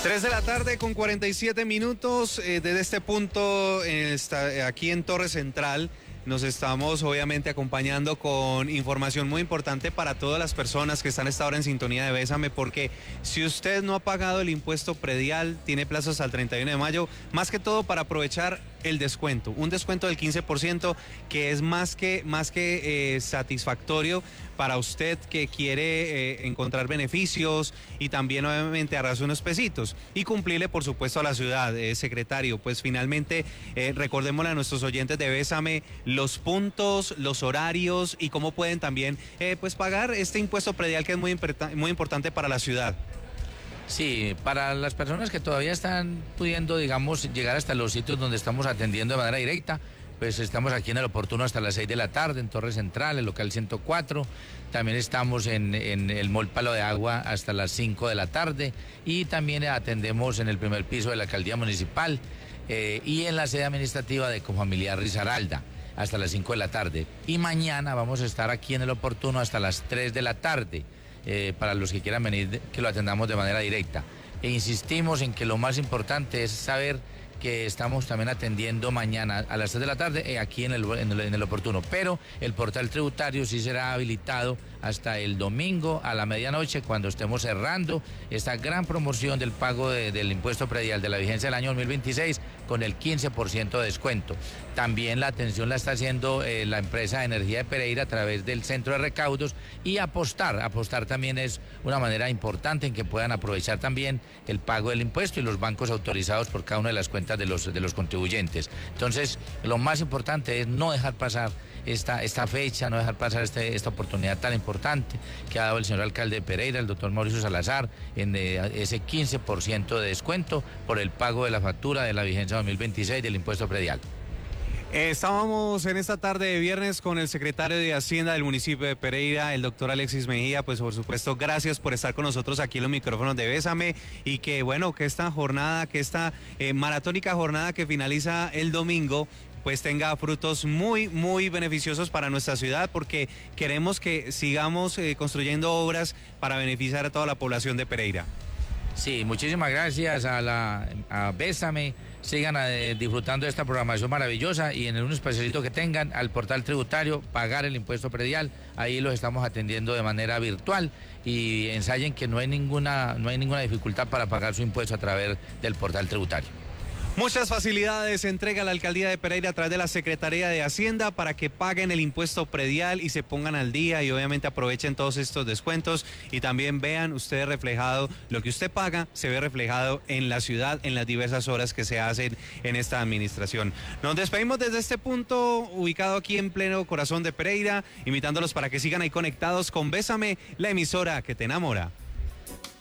3 de la tarde con 47 minutos. Desde este punto, aquí en Torre Central, nos estamos obviamente acompañando con información muy importante para todas las personas que están a esta hora en sintonía de Bésame, porque si usted no ha pagado el impuesto predial, tiene plazos al 31 de mayo, más que todo para aprovechar el descuento, un descuento del 15% que es más que satisfactorio para usted que quiere encontrar beneficios y también obviamente ahorrarse unos pesitos y cumplirle por supuesto a la ciudad, secretario. Pues finalmente recordémosle a nuestros oyentes de Bésame los puntos, los horarios y cómo pueden también pues pagar este impuesto predial que es muy importante para la ciudad. Sí, para las personas que todavía están pudiendo, digamos, llegar hasta los sitios donde estamos atendiendo de manera directa, pues estamos aquí en el Oportuno hasta las 6 de la tarde, en Torre Central, el local 104. También estamos en el Mall Palo de Agua hasta las 5 de la tarde y también atendemos en el primer piso de la Alcaldía Municipal y en la sede administrativa de Confamiliar Risaralda hasta las 5 de la tarde. Y mañana vamos a estar aquí en el Oportuno hasta las 3 de la tarde. Para los que quieran venir, que lo atendamos de manera directa. E insistimos en que lo más importante es saber que estamos también atendiendo mañana a las 3 de la tarde aquí en el Oportuno, pero el portal tributario sí será habilitado hasta el domingo a la medianoche, cuando estemos cerrando esta gran promoción del pago del impuesto predial de la vigencia del año 2026 con el 15% de descuento. También la atención la está haciendo la empresa de energía de Pereira a través del centro de recaudos, y apostar también es una manera importante en que puedan aprovechar también el pago del impuesto y los bancos autorizados por cada una de las cuentas de los contribuyentes. Entonces, lo más importante es no dejar pasar esta fecha, no dejar pasar esta oportunidad tan importante que ha dado el señor alcalde de Pereira, el doctor Mauricio Salazar, en ese 15% de descuento por el pago de la factura de la vigencia 2026 del impuesto predial. Estábamos en esta tarde de viernes con el secretario de Hacienda del municipio de Pereira, el doctor Alexis Mejía. Pues por supuesto, gracias por estar con nosotros aquí en los micrófonos de Bésame, y que bueno, que esta jornada, que esta maratónica jornada que finaliza el domingo, pues tenga frutos muy, muy beneficiosos para nuestra ciudad, porque queremos que sigamos construyendo obras para beneficiar a toda la población de Pereira. Sí, muchísimas gracias a Bésame. Sigan disfrutando de esta programación maravillosa, y en un especialito que tengan al portal tributario, pagar el impuesto predial, ahí los estamos atendiendo de manera virtual, y ensayen que no hay ninguna dificultad para pagar su impuesto a través del portal tributario. Muchas facilidades entrega la alcaldía de Pereira a través de la Secretaría de Hacienda para que paguen el impuesto predial y se pongan al día, y obviamente aprovechen todos estos descuentos, y también vean ustedes reflejado lo que usted paga, se ve reflejado en la ciudad, en las diversas horas que se hacen en esta administración. Nos despedimos desde este punto ubicado aquí en pleno corazón de Pereira, invitándolos para que sigan ahí conectados con Bésame, la emisora que te enamora.